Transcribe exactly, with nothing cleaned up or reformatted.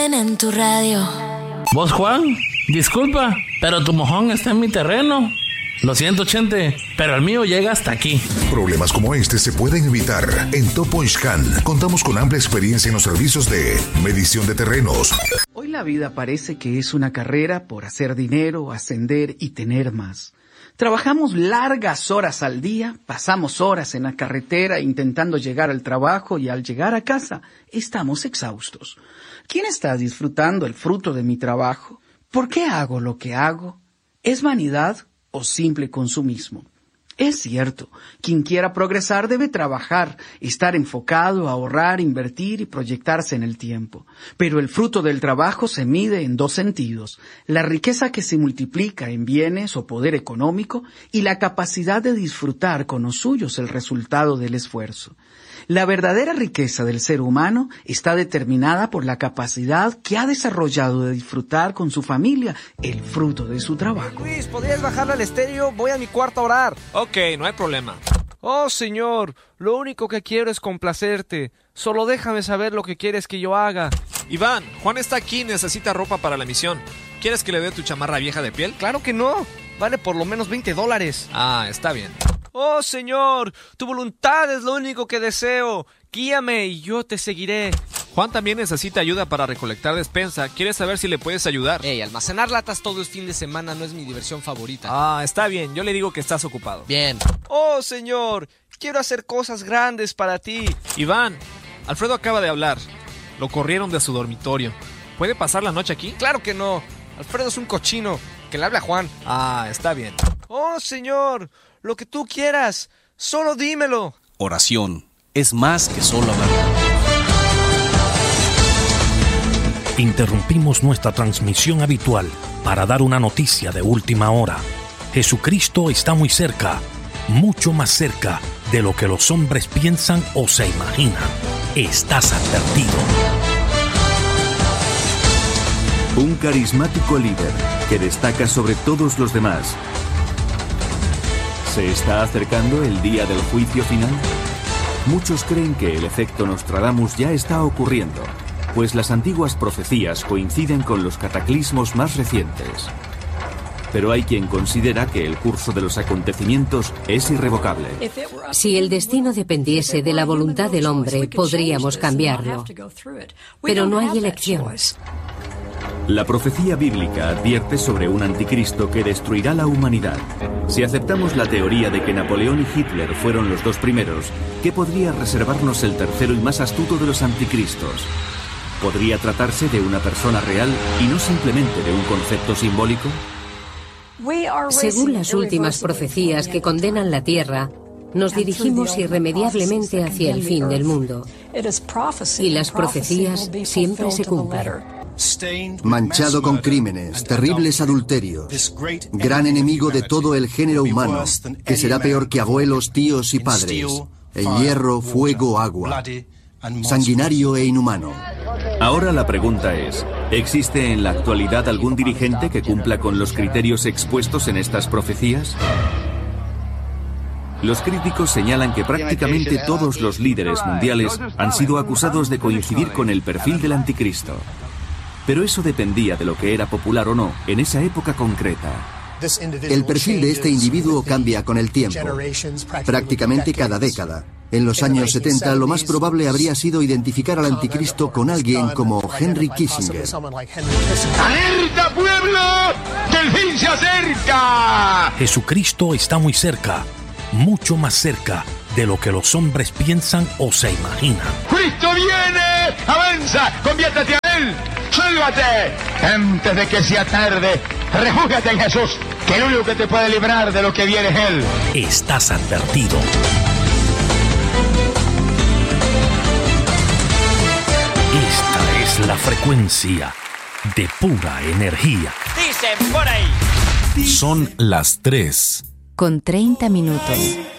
Joven en tu radio. ¿Vos, Juan? Disculpa, pero tu mojón está en mi terreno. Lo siento, Chente, pero el mío llega hasta aquí. Problemas como este se pueden evitar. En Topo Ixcán contamos con amplia experiencia en los servicios de medición de terrenos. Hoy la vida parece que es una carrera por hacer dinero, ascender y tener más. Trabajamos largas horas al día, pasamos horas en la carretera intentando llegar al trabajo y al llegar a casa estamos exhaustos. ¿Quién está disfrutando el fruto de mi trabajo? ¿Por qué hago lo que hago? ¿Es vanidad o simple consumismo? Es cierto, quien quiera progresar debe trabajar, estar enfocado, ahorrar, invertir y proyectarse en el tiempo. Pero el fruto del trabajo se mide en dos sentidos: la riqueza que se multiplica en bienes o poder económico y la capacidad de disfrutar con los suyos el resultado del esfuerzo. La verdadera riqueza del ser humano está determinada por la capacidad que ha desarrollado de disfrutar con su familia el fruto de su trabajo. Luis, ¿podrías bajarle al estéreo? Voy a mi cuarto a orar. Ok, no hay problema. Oh, Señor, lo único que quiero es complacerte. Solo déjame saber lo que quieres que yo haga. Iván, Juan está aquí y necesita ropa para la misión. ¿Quieres que le dé tu chamarra vieja de piel? Claro que no. Vale por lo menos veinte dólares. Ah, está bien. Oh, Señor, tu voluntad es lo único que deseo. Guíame y yo te seguiré. Juan también necesita ayuda para recolectar despensa. ¿Quieres saber si le puedes ayudar? Ey, almacenar latas todo el fin de semana no es mi diversión favorita. Ah, está bien. Yo le digo que estás ocupado. Bien. Oh, Señor, quiero hacer cosas grandes para ti. Iván, Alfredo acaba de hablar. Lo corrieron de su dormitorio. ¿Puede pasar la noche aquí? Claro que no. Alfredo es un cochino. Que le hable a Juan. Ah, está bien. Oh, Señor, lo que tú quieras. Solo dímelo. Oración es más que solo hablar. Interrumpimos nuestra transmisión habitual para dar una noticia de última hora. Jesucristo está muy cerca, mucho más cerca de lo que los hombres piensan o se imaginan. Estás advertido. Un carismático líder que destaca sobre todos los demás. ¿Se está acercando el día del juicio final? Muchos creen que el efecto Nostradamus ya está ocurriendo, pues las antiguas profecías coinciden con los cataclismos más recientes. Pero hay quien considera que el curso de los acontecimientos es irrevocable. Si el destino dependiese de la voluntad del hombre, podríamos cambiarlo. Pero no hay elecciones. La profecía bíblica advierte sobre un anticristo que destruirá la humanidad. Si aceptamos la teoría de que Napoleón y Hitler fueron los dos primeros, ¿qué podría reservarnos el tercero y más astuto de los anticristos? ¿Podría tratarse de una persona real y no simplemente de un concepto simbólico? Según las últimas profecías que condenan la Tierra, nos dirigimos irremediablemente hacia el fin del mundo. Y las profecías siempre se cumplen. Manchado con crímenes, terribles adulterios, gran enemigo de todo el género humano, que será peor que abuelos, tíos y padres, en hierro, fuego, agua, sanguinario e inhumano. Ahora la pregunta es, ¿existe en la actualidad algún dirigente que cumpla con los criterios expuestos en estas profecías? Los críticos señalan que prácticamente todos los líderes mundiales han sido acusados de coincidir con el perfil del anticristo. Pero eso dependía de lo que era popular o no en esa época concreta. El perfil de este individuo cambia con el tiempo, prácticamente cada década. En los años setenta, lo más probable habría sido identificar al anticristo con alguien como Henry Kissinger. ¡Alerta, pueblo! ¡Que el fin se acerca! Jesucristo está muy cerca, mucho más cerca de lo que los hombres piensan o se imaginan. ¡Cristo viene! ¡Avanza! ¡Conviértete a Él! ¡Sálvate! Antes de que sea tarde, refúgiate en Jesús, que el único que te puede librar de lo que viene es Él. Estás advertido. Esta es la frecuencia de pura energía. Dicen por ahí. Son las tres. Con treinta minutos.